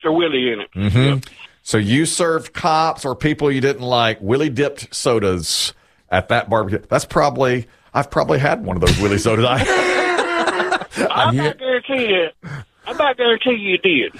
Extra Willie in it. Mm-hmm. Yep. So you served cops or people you didn't like Willie dipped sodas at that barbecue. I've probably had one of those Willie sodas. I'm not guarantee you did.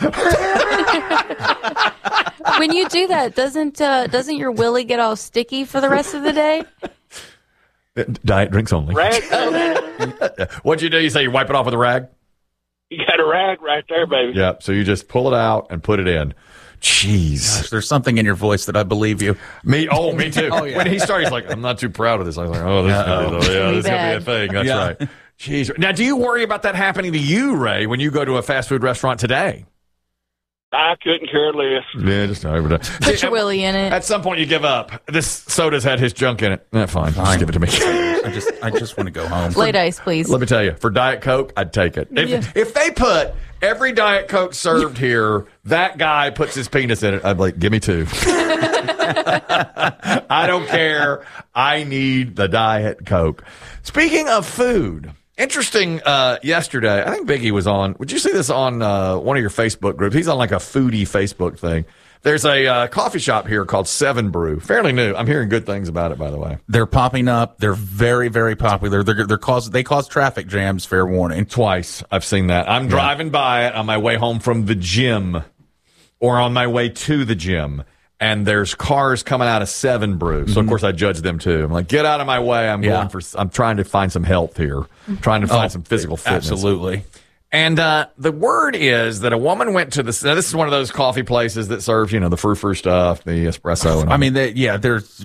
When you do that, doesn't your willy get all sticky for the rest of the day? Diet drinks only. Rag. What'd you do? You say you wipe it off with a rag? You got a rag right there, baby. Yeah. So you just pull it out and put it in. Jeez. Gosh, there's something in your voice that I believe you. Me too. Oh, yeah. When he started, he's like, I'm not too proud of this. I was like, oh, this is going to be a thing. That's Yeah. right. Jeez. Now, do you worry about that happening to you, Ray, when you go to a fast food restaurant today? I couldn't care less. Yeah, just over there. Put your willy in it. At some point, you give up. This soda's had his junk in it. Fine. Just give it to me. I just want to go home. Light ice, please. Let me tell you, for Diet Coke, I'd take it. If they put every Diet Coke served here, that guy puts his penis in it, I'd be like, give me two. I don't care. I need the Diet Coke. Speaking of food, interesting, yesterday, I think Biggie was on. Would you see this on one of your Facebook groups? He's on like a foodie Facebook thing. There's a coffee shop here called Seven Brew. Fairly new. I'm hearing good things about it, by the way. They're popping up. They're very, very popular. They cause traffic jams, fair warning. Twice I've seen that. I'm driving by it on my way home from the gym or on my way to the gym, and there's cars coming out of Seven Brew. So, of course, I judge them, too. I'm like, get out of my way. I'm trying to find some health here, trying to find some physical fitness. Absolutely. And the word is that a woman went to this is one of those coffee places that serves, the frou-frou stuff, the espresso. And There's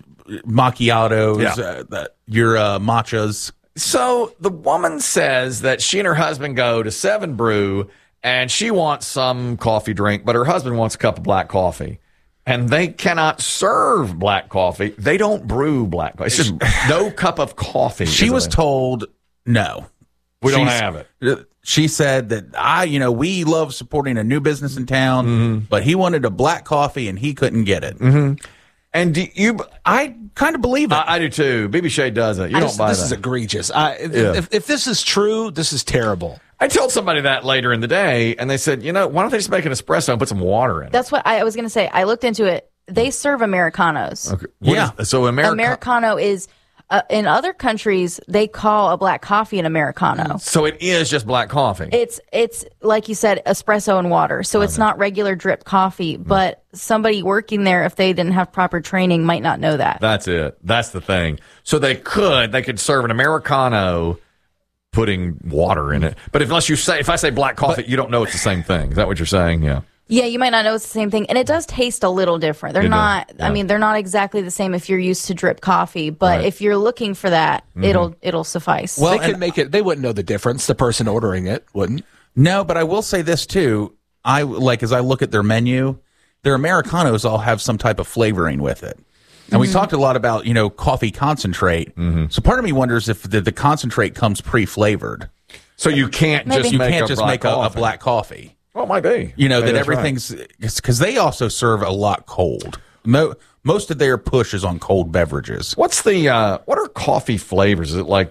macchiatos, your matchas. So the woman says that she and her husband go to Seven Brew, and she wants some coffee drink, but her husband wants a cup of black coffee. And they cannot serve black coffee. They don't brew black coffee. It's just no cup of coffee. She was told, no. We don't have it. She said that we love supporting a new business in town, but he wanted a black coffee and he couldn't get it. Mm-hmm. And I kind of believe it. I do too. BB Shea doesn't. You don't buy this that. This is egregious. If this is true, this is terrible. I told somebody that later in the day, and they said, why don't they just make an espresso and put some water in it? That's what I was going to say. I looked into it. They serve Americanos. Okay. So Americano is... in other countries, they call a black coffee an Americano. So it is just black coffee. It's like you said, espresso and water. So it's not regular drip coffee. But somebody working there, if they didn't have proper training, might not know that. That's it. That's the thing. So they could serve an Americano putting water in it. But if I say black coffee, you don't know it's the same thing. Is that what you're saying? Yeah. Yeah, you might not know it's the same thing. And it does taste a little different. They're not, I mean, they're not exactly the same if you're used to drip coffee. But if you're looking for that, it'll suffice. Well, they could make it, they wouldn't know the difference. The person ordering it wouldn't. No, but I will say this too. As I look at their menu, their Americanos all have some type of flavoring with it. And we talked a lot about, coffee concentrate. So part of me wonders if the concentrate comes pre-flavored. So you can't just make a black coffee. Well, it might be. That everything's because they also serve a lot cold. Most of their push is on cold beverages. What are coffee flavors? Is it like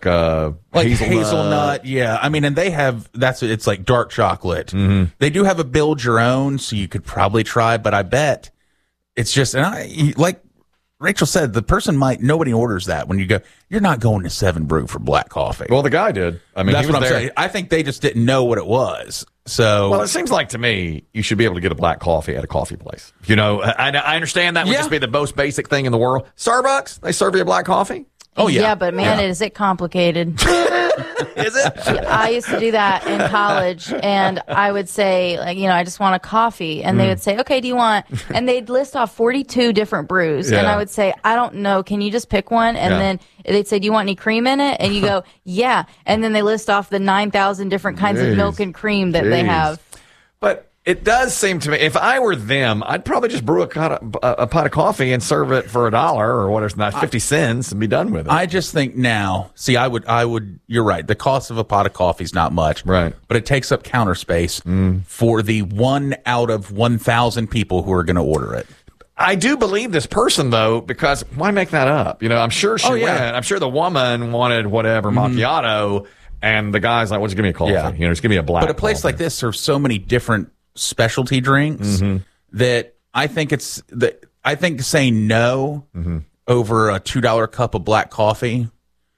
hazelnut? Yeah, I mean, and they have it's like dark chocolate. They do have a build your own, so you could probably try. But I bet it's just like Rachel said, the person nobody orders that when you go. You're not going to Seven Brew for black coffee. Well, the guy did. I mean, that's what I'm saying. I think they just didn't know what it was. So, well, it seems like to me you should be able to get a black coffee at a coffie place. I understand that would just be the most basic thing in the world. Starbucks, they serve you a black coffee. Oh yeah, yeah, but man, is it complicated? Is it? I used to do that in college, and I would say, I just want a coffee, and they would say, okay, do you want? And they'd list off 42 different brews, and I would say, I don't know, can you just pick one? And then they'd say, do you want any cream in it? And you go, yeah, and then they list off the 9,000 different kinds of milk and cream that they have. But it does seem to me, if I were them, I'd probably just brew a pot of coffee and serve it for $1 or whatever, not 50 cents, and be done with it. I just think now, I would, you're right. The cost of a pot of coffee is not much. Right. But it takes up counter space for the 1 out of 1,000 people who are going to order it. I do believe this person, though, because why make that up? I'm sure she went. I'm sure the woman wanted whatever macchiato, and the guy's like, well, just give me a coffee. Just give me a black But a place like this serves so many different specialty drinks that I think saying no over a $2 cup of black coffee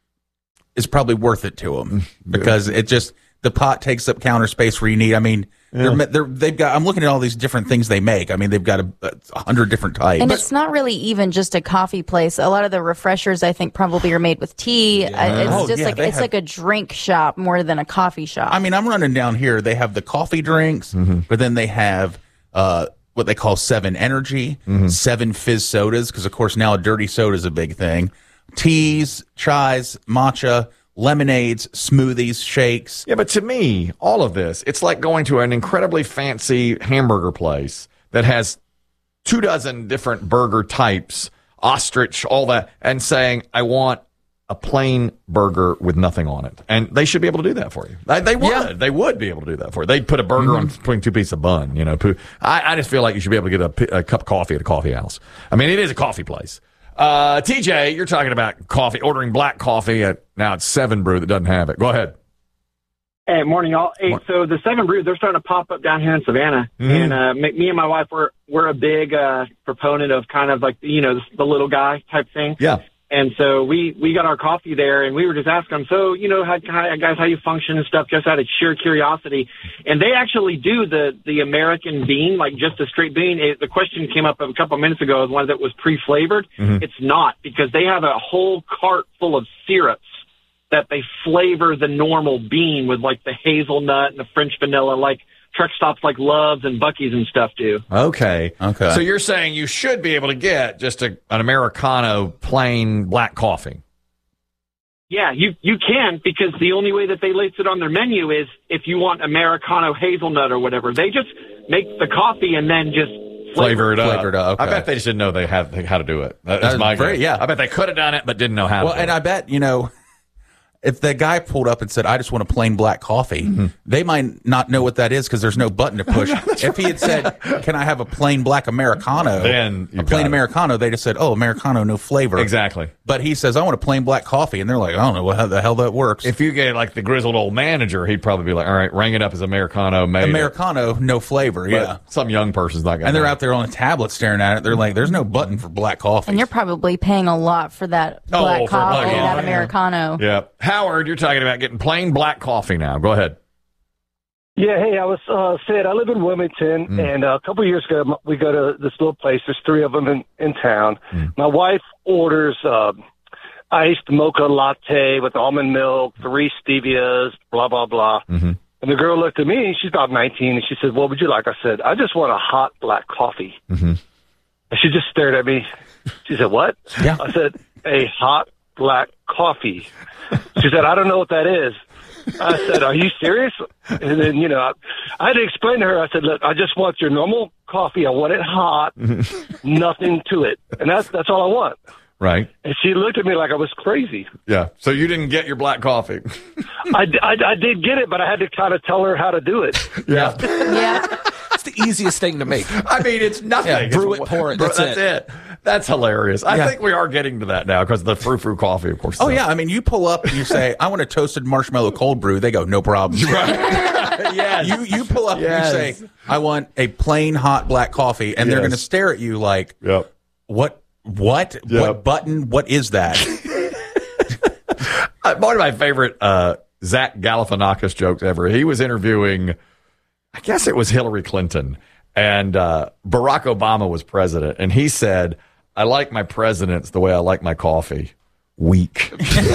is probably worth it to them because the pot takes up counter space where you need. I mean, they've got. I'm looking at all these different things they make. I mean, they've got 100 different types. And it's not really even just a coffee place. A lot of the refreshers, I think, probably are made with tea. It's like a drink shop more than a coffee shop. I mean, I'm running down here. They have the coffee drinks, but then they have what they call 7 Energy, 7 fizz sodas, because of course now a dirty soda is a big thing. Teas, chais, matcha, lemonades, smoothies, shakes. Yeah, but to me, all of this, it's like going to an incredibly fancy hamburger place that has 24 different burger types, ostrich, all that, and saying, I want a plain burger with nothing on it. And they should be able to do that for you. They would. Yeah. They would be able to do that for you. They'd put a burger on between 2 pieces of bun. You know, I just feel like you should be able to get a cup of coffee at a coffee house. I mean, it is a coffee place. TJ, you're talking about coffee, ordering black coffee at now it's 7 Brew that doesn't have it. Go ahead. Hey, morning, y'all. Hey, so the 7 Brew, they're starting to pop up down here in Savannah. And me and my wife, we're a big proponent of kind of like, you know, the little guy type thing. Yeah. And so we got our coffee there, and we were just asking them, so, you know, how you function and stuff, just out of sheer curiosity. And they actually do the American bean, like just a straight bean. The question came up a couple minutes ago, one that was pre-flavored. It's not, because they have a whole cart full of syrups that they flavor the normal bean with, like the hazelnut and the French vanilla, like truck stops like Love's and Buc-ee's and stuff do. Okay. So you're saying you should be able to get just an Americano plain black coffee. Yeah, you can, because the only way that they list it on their menu is if you want Americano hazelnut or whatever. They just make the coffee and then just flavor it up. Flavor it up. Okay. I bet they just didn't know they had how to do it. That's my guess. Yeah. I bet they could have done it, but didn't know how to do it. And I bet, you know, if the guy pulled up and said, I just want a plain black coffee, they might not know what that is because there's no button to push. If he had said, can I have a plain black Americano? Then a plain Americano, they just said, oh, Americano, no flavor. Exactly. But he says, I want a plain black coffee. And they're like, I don't know how the hell that works. If you get like the grizzled old manager, he'd probably be like, all right, ring it up as Americano. Americano, no flavor. Yeah. Some young person's not going to. And they're out there on a tablet staring at it. They're like, there's no button for black coffee. And you're probably paying a lot for that black coffee, that Americano. Yeah. Howard, you're talking about getting plain black coffee now. Go ahead. Yeah, hey, I was Sid. I live in Wilmington, and a couple of years ago, we go to this little place. There's 3 of them in town. My wife orders iced mocha latte with almond milk, 3 stevias, blah, blah, blah. And the girl looked at me, she's about 19, and she said, what would you like? I said, I just want a hot black coffee. And she just stared at me. She said, what? Yeah. I said, a hot black coffee. She said, I don't know what that is. I said, are you serious? And then, you know, I had to explain to her. I said, look, I just want your normal coffee. I want it hot, nothing to it. And that's all I want. Right. And she looked at me like I was crazy. Yeah. So you didn't get your black coffee. I did get it, but I had to kind of tell her how to do it. Yeah. It's the easiest thing to make. I mean, it's nothing. Yeah, brew it, pour it. That's it. That's hilarious. I think we are getting to that now because of the frou-frou coffee, of course. Oh, yeah. I mean, you pull up and you say, I want a toasted marshmallow cold brew. They go, no problem. Right. Yes. You pull up and you say, I want a plain hot black coffee. And they're going to stare at you like, what? What button? What is that? One of my favorite Zach Galifianakis jokes ever. He was interviewing, I guess it was Hillary Clinton, and Barack Obama was president, and he said, I like my presidents the way I like my coffee. Weak.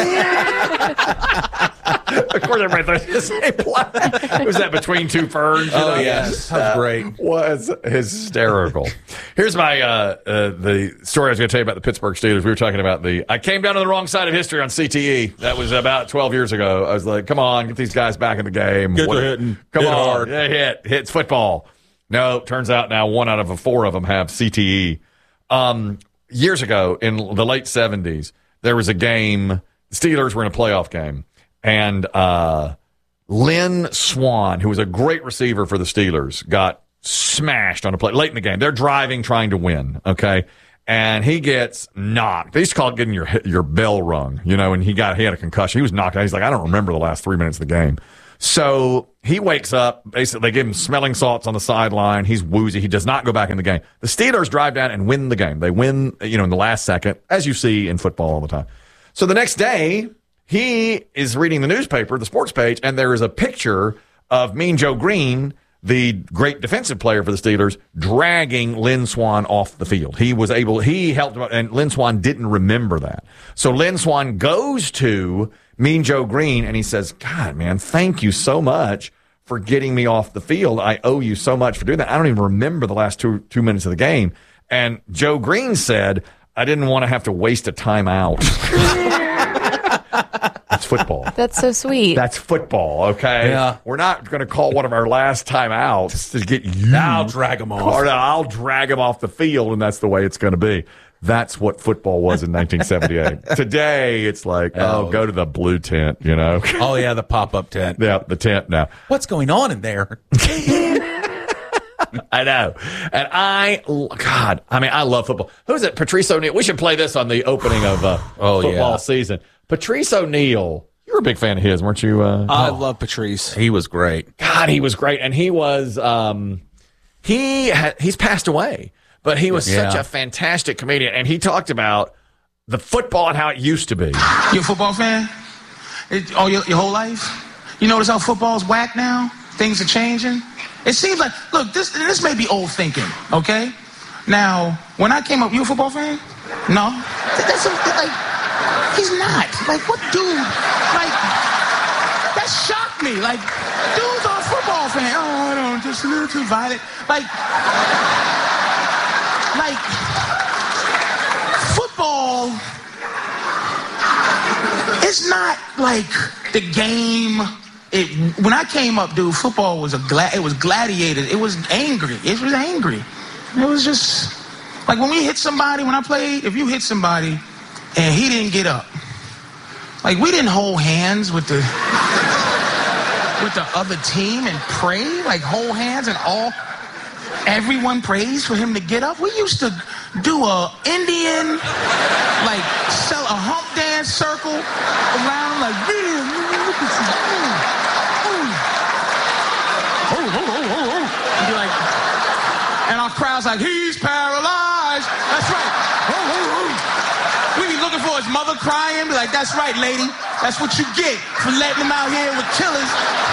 Of course, everybody thought it was the same play. Was that Between Two Ferns? Oh, yes. That was great. Was hysterical. Here's my the story I was going to tell you about the Pittsburgh Steelers. We were talking about I came down to the wrong side of history on CTE. That was about 12 years ago. I was like, come on, get these guys back in the game. Get to hitting. Come hit on. Hard. Yeah, hits football. No, turns out now 1 out of 4 of them have CTE. Years ago, in the late 70s, there was a game. The Steelers were in a playoff game. And Lynn Swann, who was a great receiver for the Steelers, got smashed on a play late in the game. They're driving, trying to win, okay? And he gets knocked. They used to call it getting your bell rung, you know, and he had a concussion. He was knocked out. He's like, I don't remember the last 3 minutes of the game. So He wakes up, basically, they give him smelling salts on the sideline. He's woozy. He does not go back in the game. The Steelers drive down and win the game. They win, in the last second, as you see in football all the time. So the next day, he is reading the newspaper, the sports page, and there is a picture of Mean Joe Green, the great defensive player for the Steelers, dragging Lynn Swann off the field. He helped him, and Lynn Swann didn't remember that. So Lynn Swann goes to Mean Joe Green, and he says, God, man, thank you so much for getting me off the field. I owe you so much for doing that. I don't even remember the last two minutes of the game. And Joe Green said, I didn't want to have to waste a timeout. That's football. That's so sweet. That's football, okay? Yeah. We're not going to call one of our last timeouts to get you. I'll drag him off. Or I'll drag him off the field, and that's the way it's going to be. That's what football was in 1978. Today, it's like, go to the blue tent, Oh, yeah, the pop-up tent. Yeah, the tent now. What's going on in there? I know. And I love football. Who is it? Patrice O'Neal. We should play this on the opening of football season. Patrice O'Neal. You were a big fan of his, weren't you? I love Patrice. He was great. God, he was great. And he was, he's passed away. But he was such a fantastic comedian, and he talked about the football and how it used to be. You a football fan? Your whole life? You notice how football's whack now? Things are changing? It seems like, look, this may be old thinking, okay? Now, when I came up, you a football fan? No? He's not. Like, what dude? Like, that shocked me. Like, dudes are a football fan. Oh, I don't, just a little too violent. Like, football, it's not like the game. When I came up, dude, football was it was gladiated. It was angry. It was angry. It was just like when we hit somebody, when I played, if you hit somebody and he didn't get up, like we didn't hold hands with the other team and pray, like hold hands and everyone prays for him to get up. We used to do a Indian, like sell a hump dance circle around, like and be like, and our crowd's like, he's paralyzed. That's right. We be looking for his mother crying, be like, that's right, lady. That's what you get for letting him out here with killers.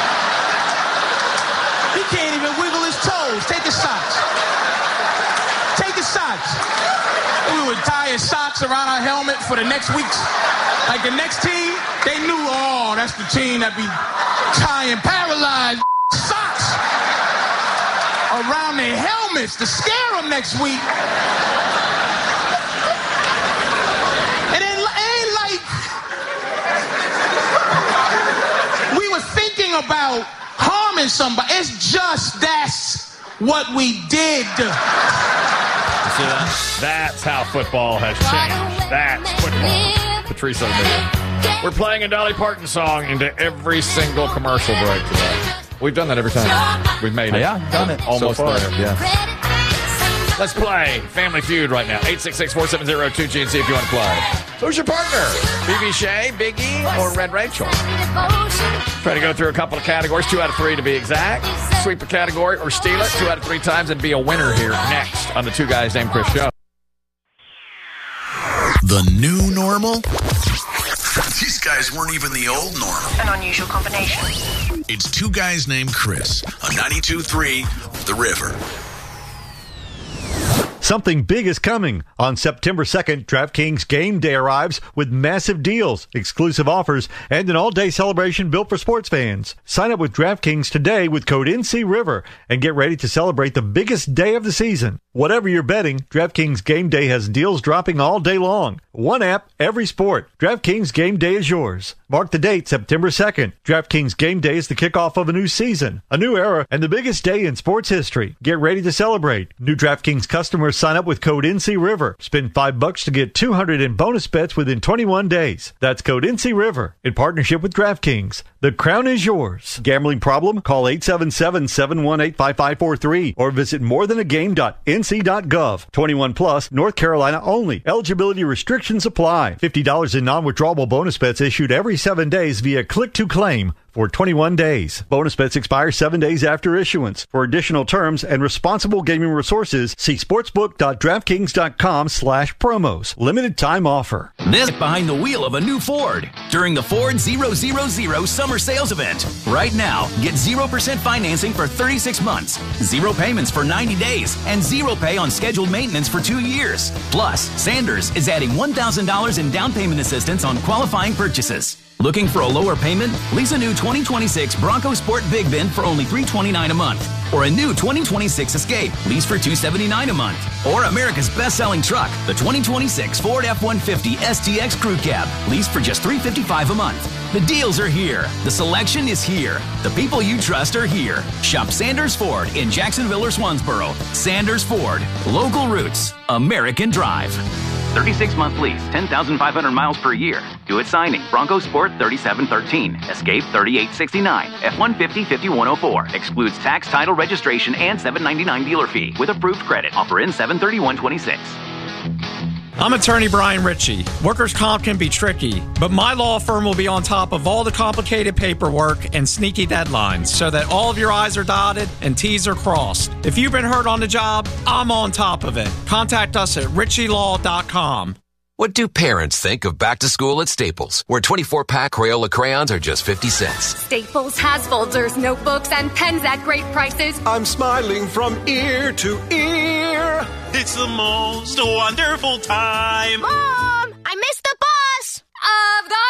He can't even wiggle his toes. Take his socks. Take his socks. We would tie his socks around our helmet for the next weeks. Like the next team, they knew, that's the team that be tying paralyzed socks around their helmets to scare them next week. And it ain't like we were thinking about harming somebody. It's just that's what we did. See that? That's how football has changed. That's football. Patrice O'Neal. We're playing a Dolly Parton song into every single commercial break today. We've done that every time. We've made it. Yeah, done it. Almost so far. there. Yeah. Let's play Family Feud right now. 866-470-2G and see if you want to play. Who's your partner? BB Shea, Biggie, or Red Rachel? Try to go through a couple of categories, 2 out of 3 to be exact. Sweep a category or steal it 2 out of 3 times and be a winner here next on the Two Guys Named Chris show. The new normal? These guys weren't even the old normal. An unusual combination. It's Two Guys Named Chris on 92.3 The River. Something big is coming. On September 2nd, DraftKings Game Day arrives with massive deals, exclusive offers, and an all-day celebration built for sports fans. Sign up with DraftKings today with code NCRiver and get ready to celebrate the biggest day of the season. Whatever you're betting, DraftKings Game Day has deals dropping all day long. One app, every sport. DraftKings Game Day is yours. Mark the date, September 2nd. DraftKings Game Day is the kickoff of a new season, a new era, and the biggest day in sports history. Get ready to celebrate. New DraftKings customers sign up with code NCRiver. Spend $5 to get $200 in bonus bets within 21 days. That's code NCRiver in partnership with DraftKings. The crown is yours. Gambling problem? Call 877-718-5543 or visit morethanagame.nc.gov. 21 plus, North Carolina only. Eligibility restrictions apply. $50 in non-withdrawable bonus bets issued every 7 days via Click to Claim. for 21 days. Bonus bets expire 7 days after issuance. For additional terms and responsible gaming resources, see sportsbook.draftkings.com/promos. Limited time offer. This behind the wheel of a new Ford during the Ford 000 Summer Sales Event. Right now, get 0% financing for 36 months, 0 payments for 90 days, and 0 pay on scheduled maintenance for 2 years. Plus, Sanders is adding $1,000 in down payment assistance on qualifying purchases. Looking for a lower payment? Lease a new 2026 Bronco Sport Big Bin for only $329 a month. Or a new 2026 Escape, lease for $279 a month. Or America's best-selling truck, the 2026 Ford F-150 STX Crew Cab, lease for just $355 a month. The deals are here. The selection is here. The people you trust are here. Shop Sanders Ford in Jacksonville or Swansboro. Sanders Ford. Local roots. American drive. 36-month lease, 10,500 miles per year. Due at signing. Bronco Sport 3713. Escape 3869. F-150 5104. Excludes tax, title, registration, and $799 dealer fee. With approved credit. Offer in 7/31/26. I'm attorney Brian Ritchie. Workers' comp can be tricky, but my law firm will be on top of all the complicated paperwork and sneaky deadlines so that all of your I's are dotted and T's are crossed. If you've been hurt on the job, I'm on top of it. Contact us at ritchielaw.com. What do parents think of back to school at Staples, where 24-pack Crayola crayons are just 50 cents? Staples has folders, notebooks, and pens at great prices. I'm smiling from ear to ear. It's the most wonderful time. Mom, I missed the bus of the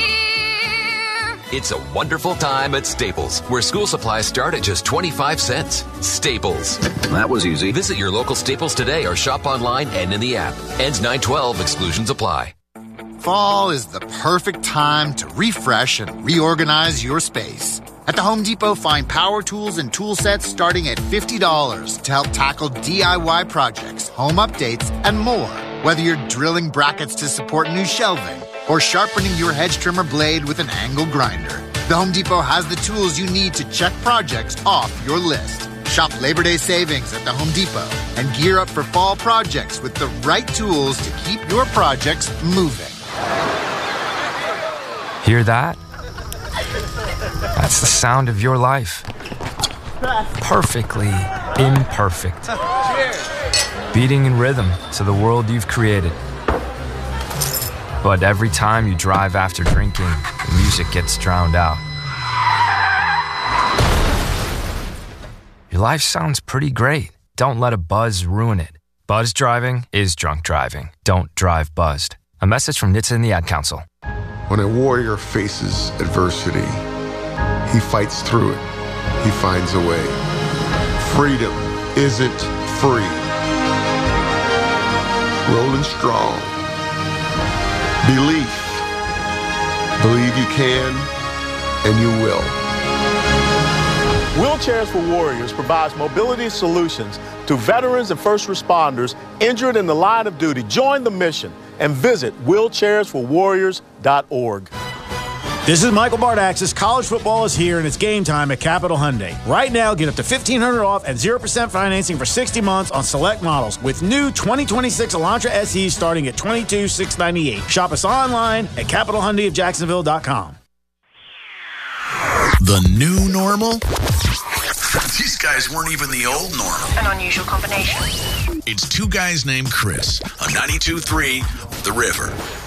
year. It's a wonderful time at Staples, where school supplies start at just 25 cents. Staples. That was easy. Visit your local Staples today or shop online and in the app. Ends 9/12. Exclusions apply. Fall is the perfect time to refresh and reorganize your space. At the Home Depot, find power tools and tool sets starting at $50 to help tackle DIY projects, home updates, and more. Whether you're drilling brackets to support new shelving or sharpening your hedge trimmer blade with an angle grinder, the Home Depot has the tools you need to check projects off your list. Shop Labor Day savings at the Home Depot and gear up for fall projects with the right tools to keep your projects moving. Hear that? That's the sound of your life. Perfectly imperfect. Beating in rhythm to the world you've created. But every time you drive after drinking, the music gets drowned out. Your life sounds pretty great. Don't let a buzz ruin it. Buzz driving is drunk driving. Don't drive buzzed. A message from NHTSA and the Ad Council. When a warrior faces adversity, he fights through it. He finds a way. Freedom isn't free. Rolling strong. Belief. Believe you can, and you will. Wheelchairs for Warriors provides mobility solutions to veterans and first responders injured in the line of duty. Join the mission and visit wheelchairsforwarriors.org. This is Michael Bardaxis. College football is here, and it's game time at Capital Hyundai. Right now, get up to $1,500 off and 0% financing for 60 months on select models with new 2026 Elantra SEs starting at $22,698. Shop us online at CapitalHyundaiofJacksonville.com. The new normal? These guys weren't even the old normal. An unusual combination. It's two guys named Chris on 92.3 The River.